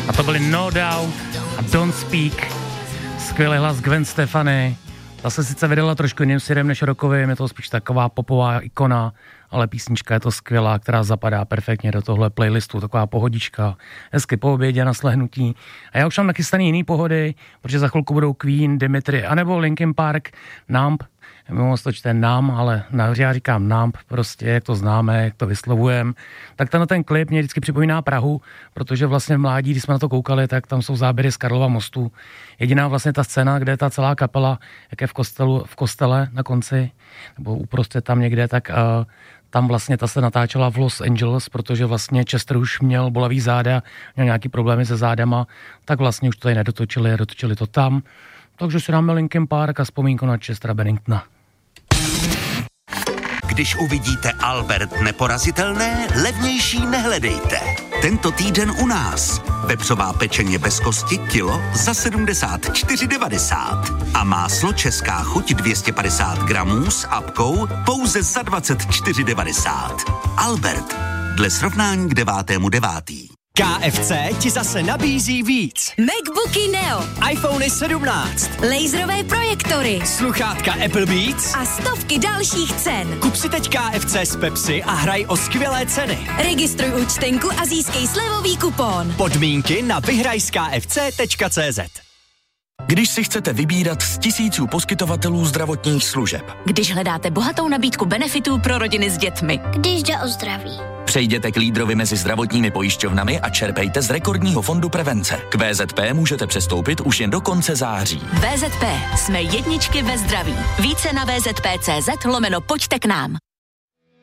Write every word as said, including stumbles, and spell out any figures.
A to byly No Doubt a Don't Speak. Skvělý hlas Gwen Stefani. Ta se sice vydala trošku jiným směrem než rockovým, je to spíš taková popová ikona, ale písnička je to skvělá, která zapadá perfektně do tohle playlistu, taková pohodička, hezky po obědě na slehnutí. A já už mám nachystaný jiný pohody, protože za chvilku budou Queen, Dimitri, anebo Linkin Park, Numb. Moc to čte Numb, ale já říkám Numb, prostě, jak to známe, jak to vyslovujeme. Tak tenhle ten klip mě vždycky připomíná Prahu, protože vlastně v mládí, když jsme na to koukali, tak tam jsou záběry z Karlova mostu. Jediná vlastně ta scéna, kde je ta celá kapela, jak je v, kostelu, v kostele na konci, nebo uprostřed tam někde, tak uh, tam vlastně ta se natáčela v Los Angeles, protože vlastně Chester už měl bolavý záda, měl nějaký problémy se zádama, tak vlastně už to tady nedotočili a dotočili to tam. Takže si dáme Linkin Park a vzpomínku na Chestera Benningtona. Když uvidíte Albert neporazitelné, levnější nehledejte. Tento týden u nás. Vepřová pečeně bez kosti kilo za sedmdesát čtyři devadesát. A máslo Česká chuť dvě stě padesát gramů s apkou pouze za dvacet čtyři devadesát. Albert. Dle srovnání k devátému devátý. K F C ti zase nabízí víc. MacBooky Neo, iPhony sedmnáct, laserové projektory, sluchátka Apple Beats a stovky dalších cen. Kup si teď K F C z Pepsi a hraj o skvělé ceny. Registruj účtenku a získej slevový kupon. Podmínky na vyhraj z K F C tečka cé zet. Když si chcete vybírat z tisíců poskytovatelů zdravotních služeb. Když hledáte bohatou nabídku benefitů pro rodiny s dětmi. Když jde o zdraví. Přejděte k lídrovi mezi zdravotními pojišťovnami a čerpejte z rekordního fondu prevence. K V Z P můžete přestoupit už jen do konce září. V Z P. Jsme jedničky ve zdraví. Více na vzp tečka cé zet lomeno pojďte k nám.